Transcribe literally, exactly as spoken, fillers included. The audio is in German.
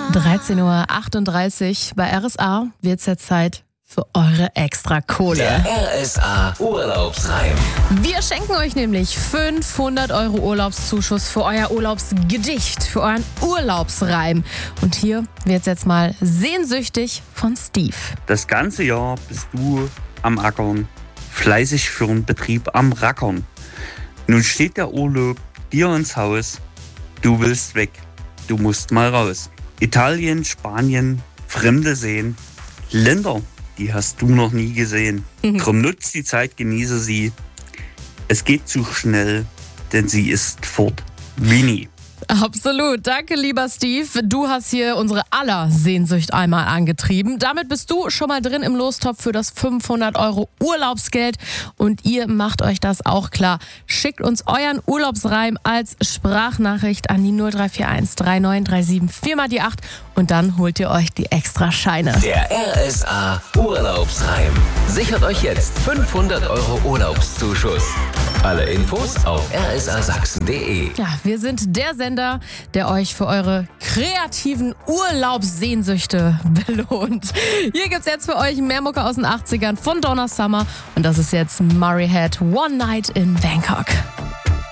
dreizehn Uhr achtunddreißig bei R S A wird es jetzt Zeit für eure Extra-Kohle. Der R S A Urlaubsreim. Wir schenken euch nämlich fünfhundert Euro Urlaubszuschuss für euer Urlaubsgedicht, für euren Urlaubsreim. Und hier wird's jetzt mal sehnsüchtig von Steve. Das ganze Jahr bist du am Ackern, fleißig für den Betrieb am Rackern. Nun steht der Urlaub dir ins Haus, du willst weg, du musst mal raus. Italien, Spanien, fremde Seen, Länder, die hast du noch nie gesehen. Drum nutzt die Zeit, genieße sie. Es geht zu schnell, denn sie ist fort wie nie. Absolut. Danke, lieber Steve. Du hast hier unsere aller Sehnsucht einmal angetrieben. Damit bist du schon mal drin im Lostopf für das fünfhundert Euro Urlaubsgeld. Und ihr macht euch das auch klar. Schickt uns euren Urlaubsreim als Sprachnachricht an die null drei vier eins drei neun drei sieben vier mal die acht und dann holt ihr euch die extra Scheine. Der R S A Urlaubsreim. Sichert euch jetzt fünfhundert Euro Urlaubszuschuss. Alle Infos auf r s a sachsen punkt d e. Ja, wir sind der Sender, der euch für eure kreativen Urlaubssehnsüchte belohnt. Hier gibt's jetzt für euch mehr Mucke aus den achtzigern von Donna Summer und das ist jetzt Murray Head One Night in Bangkok.